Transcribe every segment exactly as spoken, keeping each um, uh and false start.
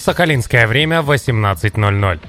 Сахалинское время восемнадцать ноль ноль.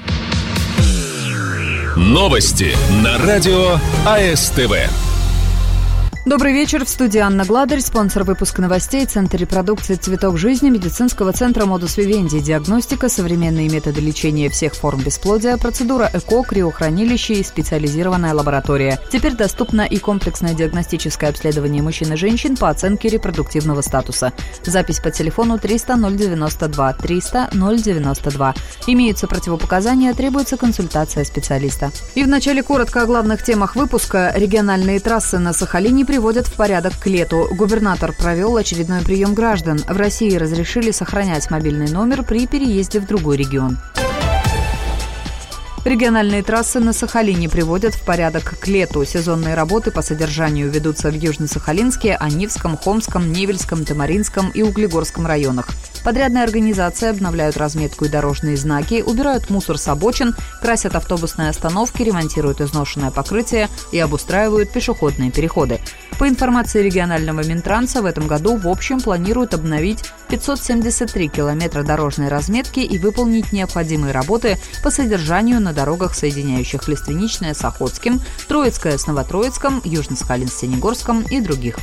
Новости на радио АСТВ. Добрый вечер. В студии Анна Гладарь, спонсор выпуска новостей, Центр репродукции «Цветок жизни», медицинского центра «Модус Вивенди», диагностика, современные методы лечения всех форм бесплодия, процедура ЭКО, криохранилище и специализированная лаборатория. Теперь доступно и комплексное диагностическое обследование мужчин и женщин по оценке репродуктивного статуса. Запись по телефону триста ноль девяносто два триста ноль девяносто два. Имеются противопоказания, требуется консультация специалиста. И вначале коротко о главных темах выпуска. Региональные трассы на Сахалине приводят в порядок к лету. Губернатор провел очередной прием граждан. В России разрешили сохранять мобильный номер при переезде в другой регион. Региональные трассы на Сахалине приводят в порядок к лету. Сезонные работы по содержанию ведутся в Южно-Сахалинске, Анивском, Хомском, Невельском, Тамаринском и Углегорском районах. Подрядные организации обновляют разметку и дорожные знаки, убирают мусор с обочин, красят автобусные остановки, ремонтируют изношенное покрытие и обустраивают пешеходные переходы. По информации регионального Минтранса, в этом году в общем планируют обновить пятьсот семьдесят три километра дорожной разметки и выполнить необходимые работы по содержанию на дорогах, соединяющих Лиственничное с Охотским, Троицкое с Новотроицком, Южно-Сахалинск с Сенегорском и других.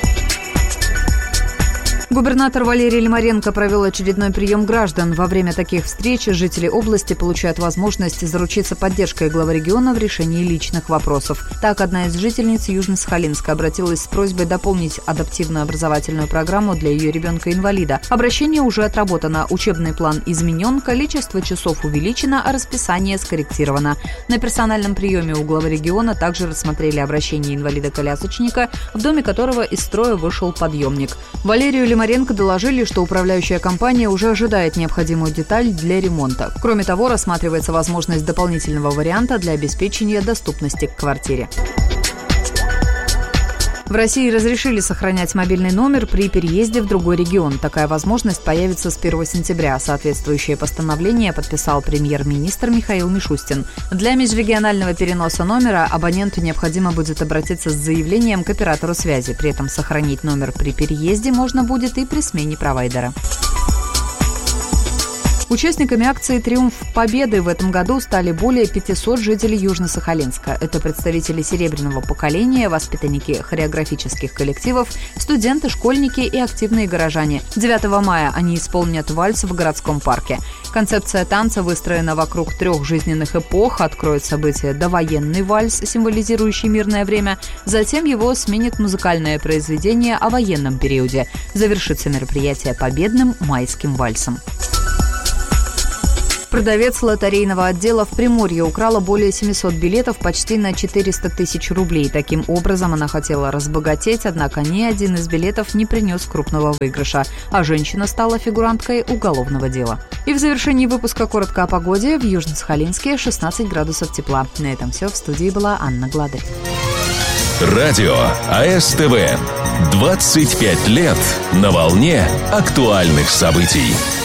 Губернатор Валерий Лимаренко провел очередной прием граждан. Во время таких встреч жители области получают возможность заручиться поддержкой главы региона в решении личных вопросов. Так, одна из жительниц Южно-Сахалинска обратилась с просьбой дополнить адаптивную образовательную программу для ее ребенка-инвалида. Обращение уже отработано, учебный план изменен, количество часов увеличено, а расписание скорректировано. На персональном приеме у главы региона также рассмотрели обращение инвалида-колясочника, в доме которого из строя вышел подъемник. Валерию Лимаренко Маренко доложили, что управляющая компания уже ожидает необходимую деталь для ремонта. Кроме того, рассматривается возможность дополнительного варианта для обеспечения доступности к квартире. В России разрешили сохранять мобильный номер при переезде в другой регион. Такая возможность появится с первого сентября. Соответствующее постановление подписал премьер-министр Михаил Мишустин. Для межрегионального переноса номера абоненту необходимо будет обратиться с заявлением к оператору связи. При этом сохранить номер при переезде можно будет и при смене провайдера. Участниками акции «Триумф Победы» в этом году стали более пятисот жителей Южно-Сахалинска. Это представители серебряного поколения, воспитанники хореографических коллективов, студенты, школьники и активные горожане. девятого мая они исполнят вальс в городском парке. Концепция танца выстроена вокруг трех жизненных эпох. Откроет событие довоенный вальс, символизирующий мирное время. Затем его сменит музыкальное произведение о военном периоде. Завершится мероприятие победным майским вальсом. Продавец лотерейного отдела в Приморье украла более семисот билетов почти на четыреста тысяч рублей. Таким образом, она хотела разбогатеть, однако ни один из билетов не принес крупного выигрыша, а женщина стала фигуранткой уголовного дела. И в завершении выпуска коротко о погоде. В Южно-Сахалинске шестнадцать градусов тепла. На этом все. В студии была Анна Гладарь. Радио АСТВ. двадцать пять лет на волне актуальных событий.